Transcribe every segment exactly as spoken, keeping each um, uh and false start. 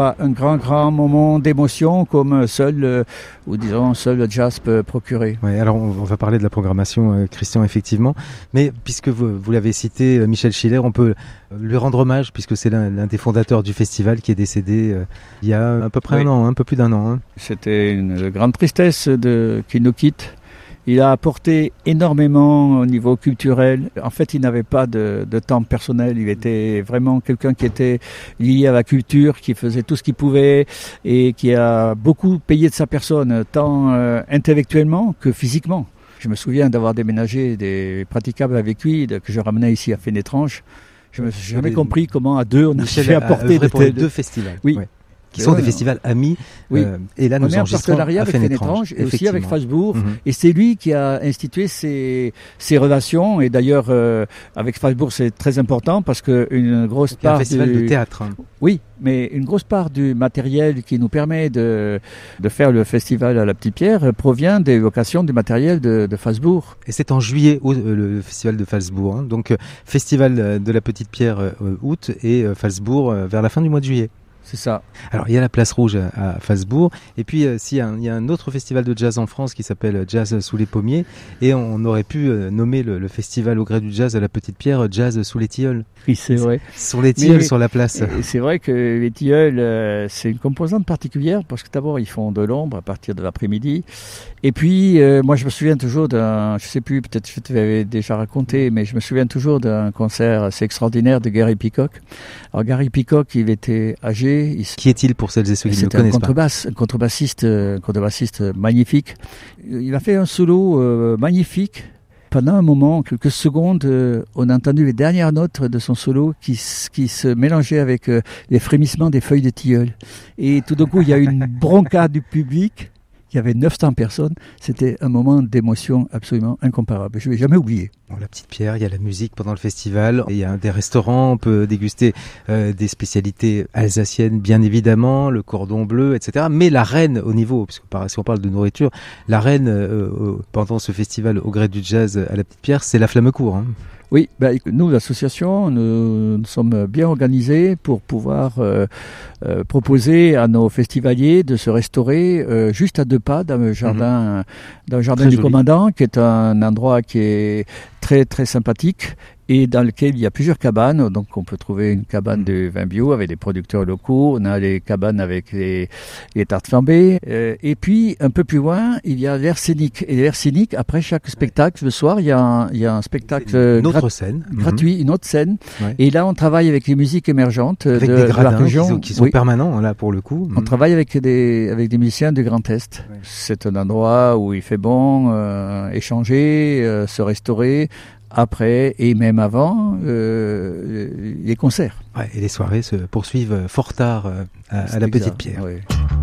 Un grand, grand moment d'émotion comme seul, euh, ou disons, seul le jazz peut procurer. Ouais, alors on, on va parler de la programmation, euh, Christian, effectivement. Mais puisque vous, vous l'avez cité, euh, Michel Schiller, on peut lui rendre hommage puisque c'est l'un, l'un des fondateurs du festival qui est décédé euh, il y a à peu près oui. un an, un peu plus d'un an. Hein. C'était une grande tristesse de, qu'il nous quitte. Il a apporté énormément au niveau culturel. En fait, il n'avait pas de, de temps personnel. Il était vraiment quelqu'un qui était lié à la culture, qui faisait tout ce qu'il pouvait et qui a beaucoup payé de sa personne, tant euh, intellectuellement que physiquement. Je me souviens d'avoir déménagé des praticables avec lui, de, que je ramenais ici à Fénétrange. Je me suis jamais compris comment à deux on a fait apporter de pour les deux festivals. Oui. Ouais. Qui sont des festivals amis. Oui. Euh, et là, nous on est en partenariat avec Fénétrange et aussi avec Strasbourg. Mm-hmm. Et c'est lui qui a institué ces, ces relations. Et d'ailleurs, euh, avec Strasbourg, c'est très important parce qu'une grosse part. Un festival du... de théâtre. Hein. Oui, mais une grosse part du matériel qui nous permet de, de faire le festival à la Petite Pierre provient des locations du matériel de, de Strasbourg. Et c'est en juillet, août, le festival de Strasbourg. Hein. Donc, festival de la Petite Pierre euh, août et euh, Strasbourg euh, vers la fin du mois de juillet. C'est ça. Alors, il y a la Place Rouge à, à Strasbourg. Et puis, euh, si, il y a un autre festival de jazz en France qui s'appelle Jazz sous les pommiers. Et on, on aurait pu euh, nommer le, le festival au gré du jazz à la Petite Pierre Jazz sous les tilleuls. Oui, c'est vrai. Sur les tilleuls, mais, sur la place. C'est vrai que les tilleuls, euh, c'est une composante particulière parce que d'abord, ils font de l'ombre à partir de l'après-midi. Et puis, euh, moi, je me souviens toujours d'un, je sais plus, peut-être que je te l'avais déjà raconté, mais je me souviens toujours d'un concert assez extraordinaire de Gary Peacock. Alors, Gary Peacock, il était âgé. Il... Qui est-il pour celles et ceux qui ne le connaissent pas? C'était un contrebassiste, un contrebassiste magnifique. Il a fait un solo euh, magnifique. Pendant un moment, quelques secondes, euh, on a entendu les dernières notes de son solo qui, qui se mélangeaient avec euh, les frémissements des feuilles de tilleul. Et tout d'un coup, il y a eu une broncade du public. Il y avait neuf cents personnes. C'était un moment d'émotion absolument incomparable. Je ne vais jamais oublier. Bon, la Petite Pierre, il y a la musique pendant le festival. Il y a des restaurants, on peut déguster euh, des spécialités alsaciennes, bien évidemment, le cordon bleu, et cetera. Mais la reine au niveau, parce que si on parle de nourriture, la reine euh, pendant ce festival au gré du jazz à la Petite Pierre, c'est la Flamme-Cour. Hein. Oui, ben, nous, l'association, nous, nous sommes bien organisés pour pouvoir euh, euh, proposer à nos festivaliers de se restaurer euh, juste à deux pas dans le jardin, mmh. dans le jardin très du joli. Commandant, qui est un endroit qui est très très sympathique et dans lequel il y a plusieurs cabanes. Donc on peut trouver une cabane de vin bio avec des producteurs locaux, on a les cabanes avec les, les tartes flambées, euh, et puis un peu plus loin il y a l'air scénique. Et l'air scénique, après chaque spectacle, le soir il y a un, il y a un spectacle une autre grat- scène gratuit, mmh. une autre scène. Ouais. Et là on travaille avec les musiques émergentes avec de, des gradins de la région qui sont, qui sont oui. permanents là pour le coup. On mmh. travaille avec des avec des musiciens du Grand Est. Ouais. C'est un endroit où il fait bon euh, échanger, euh, se restaurer. Après et même avant euh, les concerts. Ouais, et les soirées se poursuivent fort tard euh, à, à la Petite Pierre. Oui.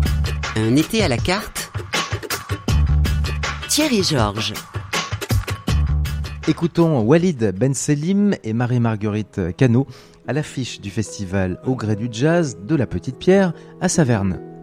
Un été à la carte. Thierry Georges. Écoutons Walid Ben Selim et Marie-Marguerite Cano à l'affiche du festival au gré du jazz de la Petite Pierre à Saverne.